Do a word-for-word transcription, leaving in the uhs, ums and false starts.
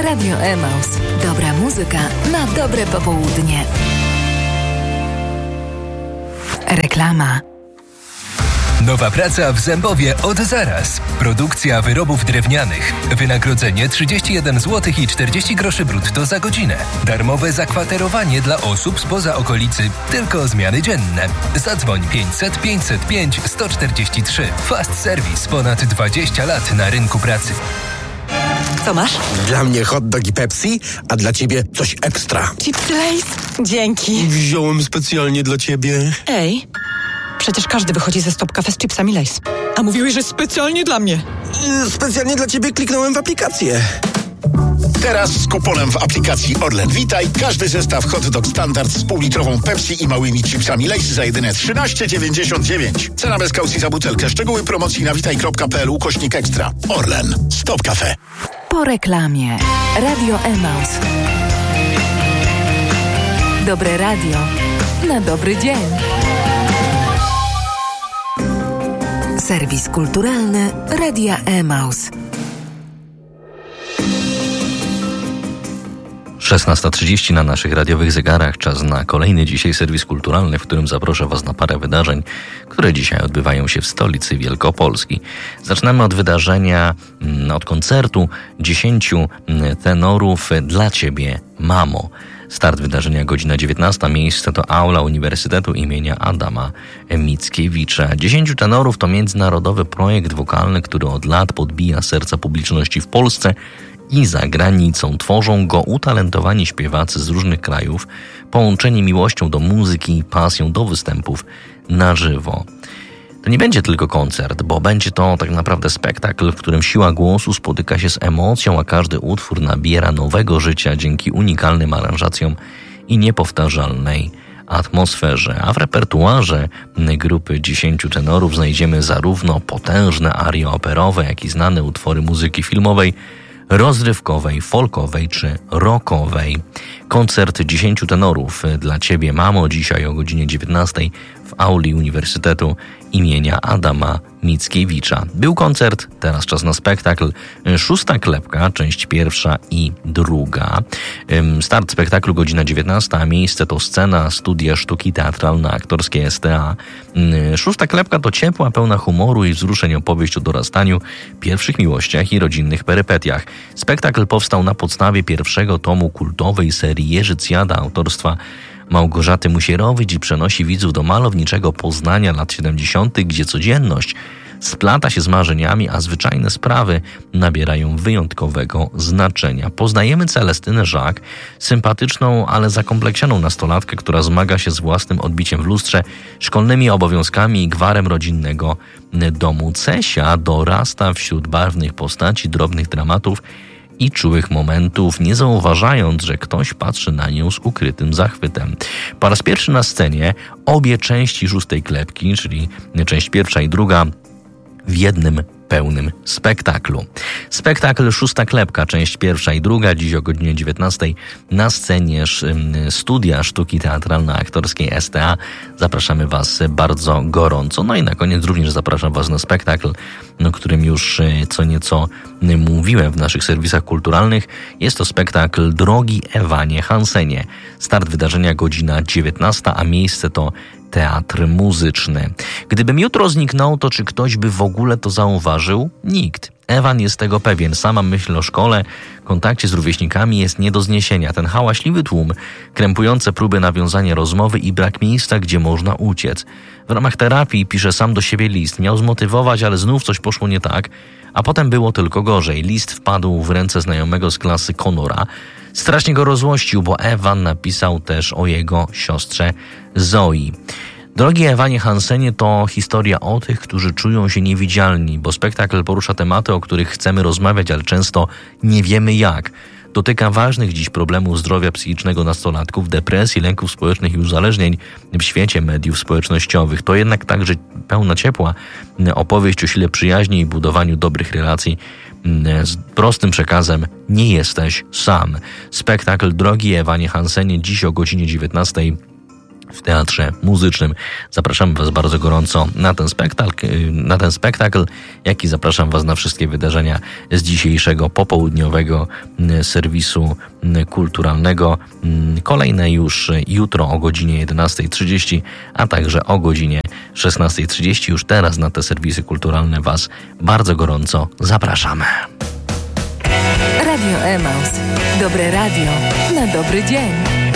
Radio Emaus. Dobra muzyka na dobre popołudnie. Reklama. Nowa praca w Zębowie od zaraz. Produkcja wyrobów drewnianych. Wynagrodzenie trzydzieści jeden złotych i czterdzieści groszy brutto za godzinę. Darmowe zakwaterowanie dla osób spoza okolicy. Tylko zmiany dzienne. Zadzwoń pięćset pięćset pięć sto czterdzieści trzy. Fast Service. Ponad dwadzieścia lat na rynku pracy. Co masz? Dla mnie hot dog i Pepsi, a dla ciebie coś ekstra. Chipsy Lay's? Dzięki. Wziąłem specjalnie dla ciebie. Ej, przecież każdy wychodzi ze Stop Cafe z chipsami Lay's. A mówiłeś, że specjalnie dla mnie. Yy, specjalnie dla ciebie kliknąłem w aplikację. Teraz z kuponem w aplikacji Orlen Witaj każdy zestaw hot dog standard z półlitrową Pepsi i małymi chipsami Lay's za jedyne trzynaście dziewięćdziesiąt dziewięć. Cena bez kaucji za butelkę. Szczegóły promocji na witaj kropka p l ukośnik ekstra. Orlen. Stop Cafe. Po reklamie. Radio Emaus. Dobre radio na dobry dzień. Serwis kulturalny Radia Emaus. szesnasta trzydzieści na naszych radiowych zegarach. Czas na kolejny dzisiaj serwis kulturalny, w którym zaproszę Was na parę wydarzeń, które dzisiaj odbywają się w stolicy Wielkopolski. Zaczynamy od wydarzenia, od koncertu dziesięciu tenorów Dla Ciebie, Mamo. Start wydarzenia godzina dziewiętnasta, miejsce to aula Uniwersytetu imienia Adama Mickiewicza. Dziesięciu tenorów to międzynarodowy projekt wokalny, który od lat podbija serca publiczności w Polsce i za granicą. Tworzą go utalentowani śpiewacy z różnych krajów, połączeni miłością do muzyki i pasją do występów na żywo. To nie będzie tylko koncert, bo będzie to tak naprawdę spektakl, w którym siła głosu spotyka się z emocją, a każdy utwór nabiera nowego życia dzięki unikalnym aranżacjom i niepowtarzalnej atmosferze. A w repertuarze grupy dziesięciu tenorów znajdziemy zarówno potężne arie operowe, jak i znane utwory muzyki filmowej, rozrywkowej, folkowej czy rockowej. Koncert dziesięciu tenorów Dla Ciebie, Mamo, dzisiaj o godzinie dziewiętnastej w auli Uniwersytetu imienia Adama Mickiewicza. Był koncert, teraz czas na spektakl. Szósta klepka, część pierwsza i druga. Start spektaklu godzina dziewiętnasta, a miejsce to scena Studia Sztuki Teatralno-Aktorskiej S T A. Szósta klepka to ciepła, pełna humoru i wzruszeń opowieść o dorastaniu, pierwszych miłościach i rodzinnych perypetiach. Spektakl powstał na podstawie pierwszego tomu kultowej serii Jerzycjada autorstwa Małgorzaty Musierowicz i przenosi widzów do malowniczego Poznania lat siedemdziesiątych, gdzie codzienność splata się z marzeniami, a zwyczajne sprawy nabierają wyjątkowego znaczenia. Poznajemy Celestynę Żak, sympatyczną, ale zakompleksioną nastolatkę, która zmaga się z własnym odbiciem w lustrze, szkolnymi obowiązkami i gwarem rodzinnego domu. Cesia dorasta wśród barwnych postaci, drobnych dramatów i czułych momentów, nie zauważając, że ktoś patrzy na nią z ukrytym zachwytem. Po raz pierwszy na scenie obie części szóstej klepki, czyli część pierwsza i druga, w jednym pełnym spektaklu. Spektakl Szósta klepka, część pierwsza i druga, dziś o godzinie dziewiętnastej na scenie Studia Sztuki Teatralno-Aktorskiej S T A. Zapraszamy Was bardzo gorąco. No i na koniec również zapraszam Was na spektakl, o którym już co nieco mówiłem w naszych serwisach kulturalnych. Jest to spektakl Drogi Ewanie Hansenie. Start wydarzenia godzina dziewiętnasta, a miejsce to Teatr Muzyczny. Gdybym jutro zniknął, to czy ktoś by w ogóle to zauważył? Nikt. Ewan jest tego pewien. Sama myśl o szkole, kontakcie z rówieśnikami jest nie do zniesienia. Ten hałaśliwy tłum, krępujące próby nawiązania rozmowy i brak miejsca, gdzie można uciec. W ramach terapii pisze sam do siebie list. Miał zmotywować, ale znów coś poszło nie tak, a potem było tylko gorzej. List wpadł w ręce znajomego z klasy Conora. Strasznie go rozłościł, bo Ewan napisał też o jego siostrze Zoi. Drogi Ewanie Hansenie to historia o tych, którzy czują się niewidzialni, bo spektakl porusza tematy, o których chcemy rozmawiać, ale często nie wiemy jak. Dotyka ważnych dziś problemów zdrowia psychicznego nastolatków, depresji, lęków społecznych i uzależnień w świecie mediów społecznościowych. To jednak także pełna ciepła opowieść o sile przyjaźni i budowaniu dobrych relacji z prostym przekazem: nie jesteś sam. Spektakl Drogi Ewanie Hansenie dziś o godzinie dziewiętnastej w Teatrze Muzycznym. Zapraszamy Was bardzo gorąco na ten spektakl, na ten spektakl, jak i zapraszam Was na wszystkie wydarzenia z dzisiejszego popołudniowego serwisu kulturalnego. Kolejne już jutro o godzinie jedenastej trzydzieści, a także o godzinie szesnastej trzydzieści. Już teraz na te serwisy kulturalne Was bardzo gorąco zapraszamy. Radio Emaus. Dobre radio na dobry dzień.